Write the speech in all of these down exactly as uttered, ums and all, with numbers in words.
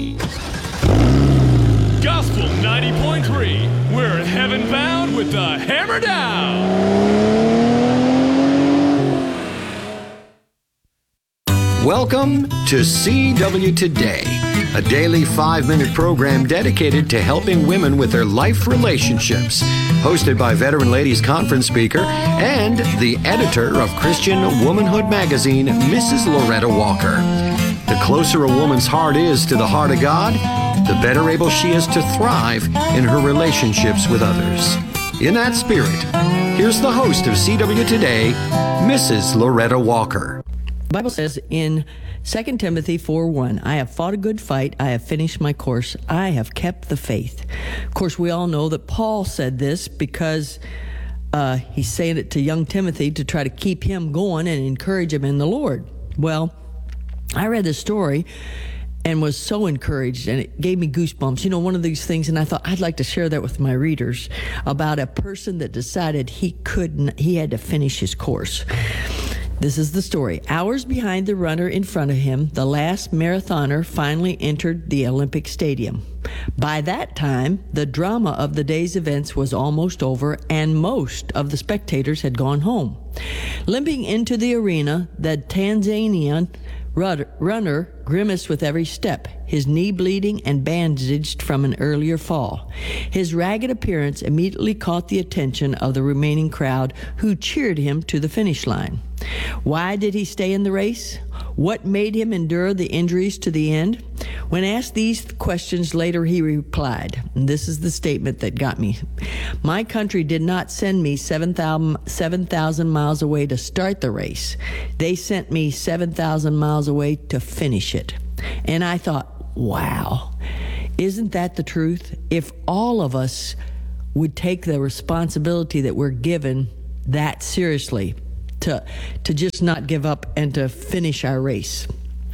Gospel ninety point three. We're heaven bound with the hammer down. Welcome to C W Today, a daily five-minute program dedicated to helping women with their life relationships. Hosted by veteran ladies conference speaker and the editor of Christian Womanhood magazine, Missus Loretta Walker. The closer a woman's heart is to the heart of God, the better able she is to thrive in her relationships with others. In that spirit, here's the host of C W Today, Missus Loretta Walker. The Bible says in Second Timothy four one, I have fought a good fight, I have finished my course, I have kept the faith. Of course, we all know that Paul said this because uh, he's saying it to young Timothy to try to keep him going and encourage him in the Lord. Well, I read this story and was so encouraged, and it gave me goosebumps. You know, one of these things, and I thought I'd like to share that with my readers, about a person that decided he couldn't, he had to finish his course. This is the story. Hours behind the runner in front of him, the last marathoner finally entered the Olympic Stadium. By that time, the drama of the day's events was almost over, and most of the spectators had gone home. Limping into the arena, the Tanzanian runner grimaced with every step, his knee bleeding and bandaged from an earlier fall. His ragged appearance immediately caught the attention of the remaining crowd, who cheered him to the finish line. Why did he stay in the race? What made him endure the injuries to the end? When asked these questions later, he replied, and this is the statement that got me. My country did not send me seven thousand miles away to start the race. They sent me seven thousand miles away to finish it. And I thought, wow, isn't that the truth? If all of us would take the responsibility that we're given that seriously, to to just not give up and to finish our race.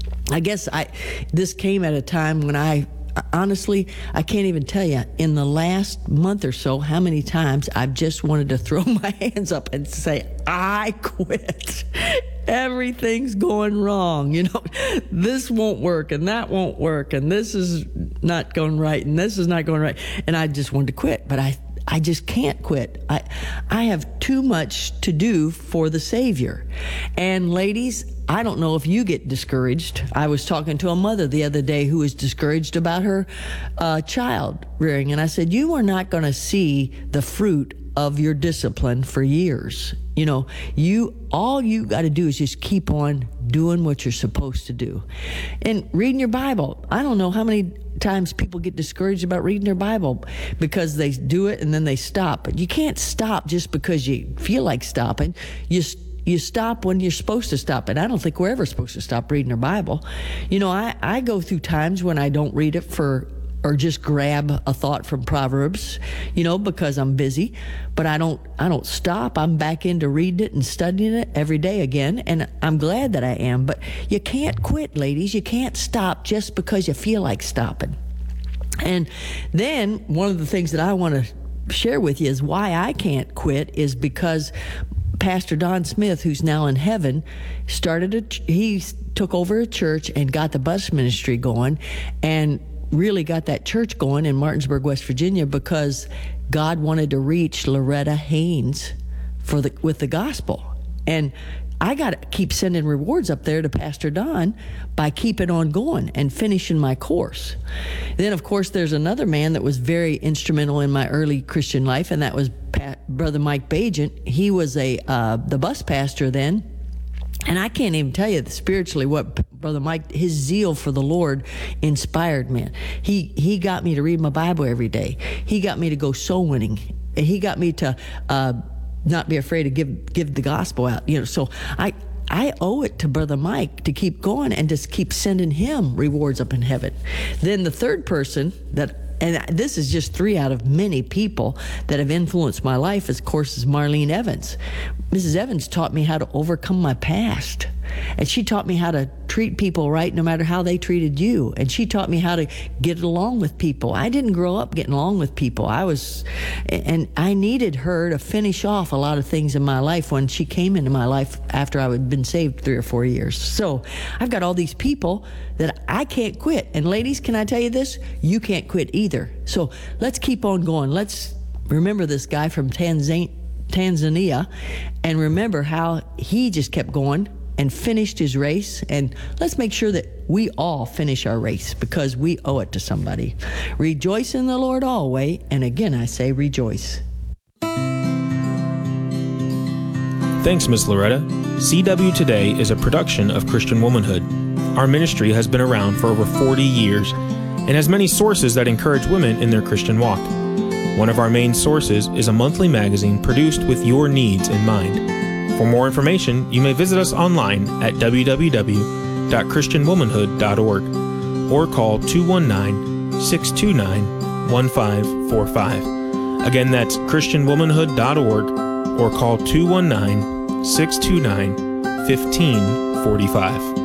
I guess I this came at a time when I, honestly, I can't even tell you, in the last month or so, how many times I've just wanted to throw my hands up and say, I quit. Everything's going wrong. You know, this won't work and that won't work and this is not going right and this is not going right. And I just wanted to quit, but I I just can't quit. I I have too much to do for the Savior. And ladies, I don't know if you get discouraged. I was talking to a mother the other day who was discouraged about her uh, child rearing. And I said, you are not going to see the fruit of your discipline for years. You know, you all you got to do is just keep on doing what you're supposed to do. And reading your Bible. I don't know how many times people get discouraged about reading their Bible because they do it and then they stop. But you can't stop just because you feel like stopping. You you stop when you're supposed to stop. And I don't think we're ever supposed to stop reading our Bible. You know, I, I go through times when I don't read it for or just grab a thought from Proverbs, you know, because I'm busy, but I don't, I don't stop. I'm back into reading it and studying it every day again, and I'm glad that I am, but you can't quit, ladies. You can't stop just because you feel like stopping. And then one of the things that I want to share with you is why I can't quit is because Pastor Don Smith, who's now in heaven, started a, he took over a church and got the bus ministry going, and really got that church going in Martinsburg, West Virginia, because God wanted to reach Loretta Haynes for the with the gospel. And I got to keep sending rewards up there to Pastor Don by keeping on going and finishing my course. Then, of course, there's another man that was very instrumental in my early Christian life, and that was Pat, Brother Mike Bagent. He was a uh, the bus pastor then. And I can't even tell you spiritually what Brother Mike, his zeal for the Lord inspired me. He he got me to read my Bible every day. He got me to go soul winning. He got me to uh, not be afraid to give give the gospel out. You know, so I I owe it to Brother Mike to keep going and just keep sending him rewards up in heaven. Then the third person that and this is just three out of many people that have influenced my life, of course, is Marlene Evans. Missus Evans taught me how to overcome my past. And she taught me how to treat people right no matter how they treated you. And she taught me how to get along with people. I didn't grow up getting along with people. I was, and I needed her to finish off a lot of things in my life when she came into my life after I had been saved three or four years. So I've got all these people that I can't quit. And ladies, can I tell you this? You can't quit either. So let's keep on going. Let's remember this guy from Tanzania, Tanzania, and remember how he just kept going and finished his race. And let's make sure that we all finish our race because we owe it to somebody. Rejoice in the Lord always. And again, I say rejoice. Thanks, Miz Loretta. C W Today is a production of Christian Womanhood. Our ministry has been around for over forty years and has many sources that encourage women in their Christian walk. One of our main sources is a monthly magazine produced with your needs in mind. For more information, you may visit us online at w w w dot christian womanhood dot org or call two one nine, six two nine, one five four five. Again, that's christian womanhood dot org or call two one nine, six two nine, one five four five.